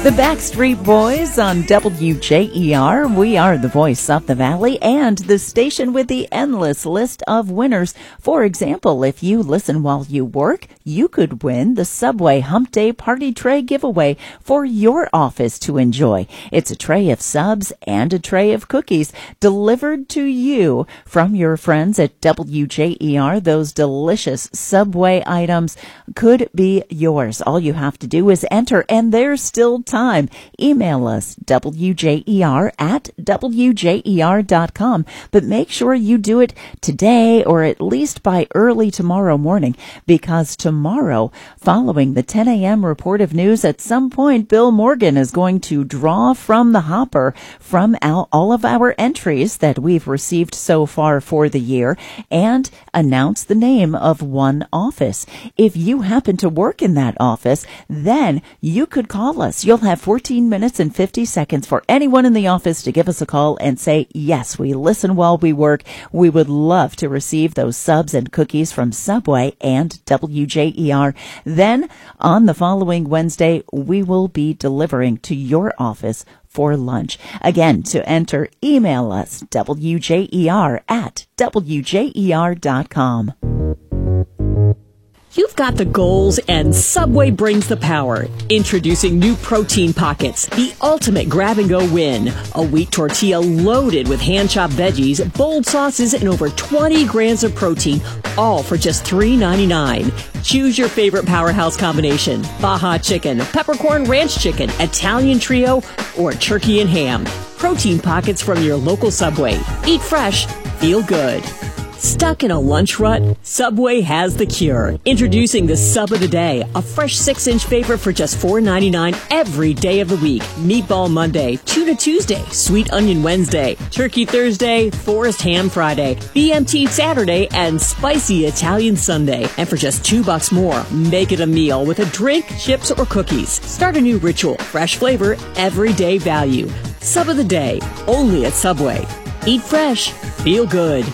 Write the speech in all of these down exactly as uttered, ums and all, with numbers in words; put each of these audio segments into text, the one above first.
The Backstreet Boys on W J E R. We are the voice of the Valley and the station with the endless list of winners. For example, if you listen while you work, you could win the Subway Hump Day Party Tray giveaway for your office to enjoy. It's a tray of subs and a tray of cookies delivered to you from your friends at W J E R. Those delicious Subway items could be yours. All you have to do is enter, and there's still time. Time. Email us, W J E R at W J E R dot com, but make sure you do it today or at least by early tomorrow morning, because tomorrow, following the ten a.m. report of news, at some point, Bill Morgan is going to draw from the hopper from our, all of our entries that we've received so far for the year and announce the name of one office. If you happen to work in that office, then you could call us. You'll have fourteen minutes and fifty seconds for anyone in the office to give us a call and say, yes, we listen while we work. We would love to receive those subs and cookies from Subway and W J E R. Then on the following Wednesday, we will be delivering to your office for lunch. Again, to enter, email us, W J E R at W J E R dot com. You've got the goals and Subway brings the power. Introducing new Protein Pockets, the ultimate grab-and-go win. A wheat tortilla loaded with hand-chopped veggies, bold sauces, and over twenty grams of protein, all for just three ninety-nine. Choose your favorite powerhouse combination: Baja Chicken, Peppercorn Ranch Chicken, Italian Trio, or Turkey and Ham. Protein Pockets from your local Subway. Eat fresh, feel good. Stuck in a lunch rut? Subway has the cure. Introducing the Sub of the Day, a fresh six-inch favorite for just four ninety-nine every day of the week. Meatball Monday, Tuna Tuesday, Sweet Onion Wednesday, Turkey Thursday, Forest Ham Friday, B M T Saturday, and Spicy Italian Sunday. And for just two bucks more, make it a meal with a drink, chips, or cookies. Start a new ritual. Fresh flavor, everyday value. Sub of the Day, only at Subway. Eat fresh, feel good.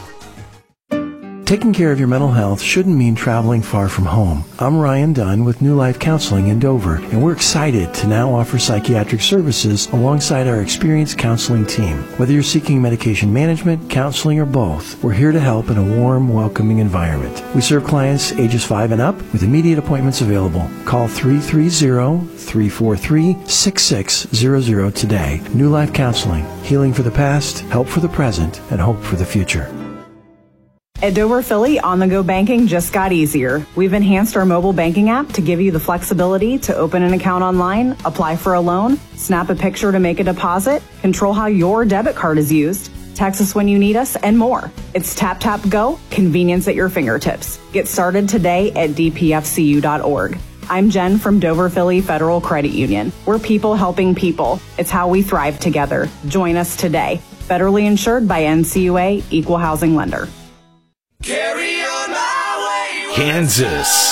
Taking care of your mental health shouldn't mean traveling far from home. I'm Ryan Dunn with New Life Counseling in Dover, and we're excited to now offer psychiatric services alongside our experienced counseling team. Whether you're seeking medication management, counseling, or both, we're here to help in a warm, welcoming environment. We serve clients ages five and up with immediate appointments available. Call three three zero, three four three, six six zero zero today. New Life Counseling, healing for the past, help for the present, and hope for the future. At Dover Philly, on-the-go banking just got easier. We've enhanced our mobile banking app to give you the flexibility to open an account online, apply for a loan, snap a picture to make a deposit, control how your debit card is used, text us when you need us, and more. It's tap, tap, go, convenience at your fingertips. Get started today at d p f c u dot org. I'm Jen from Dover Philly Federal Credit Union. We're people helping people. It's how we thrive together. Join us today. Federally insured by N C U A, Equal Housing Lender. Carry on my way, Kansas.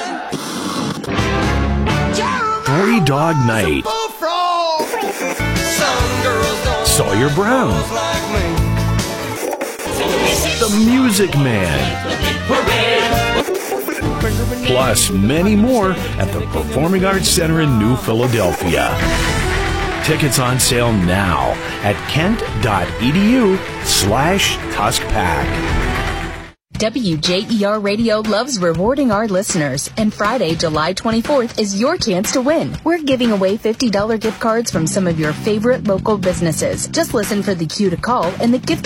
Three Dog Night. Sawyer Brown. The Music Man. Plus many more at the Performing Arts Center in New Philadelphia. Tickets on sale now at kent.edu slash tuskpack. W J E R Radio loves rewarding our listeners, and Friday, July twenty-fourth is your chance to win. We're giving away fifty dollars gift cards from some of your favorite local businesses. Just listen for the cue to call, and the gift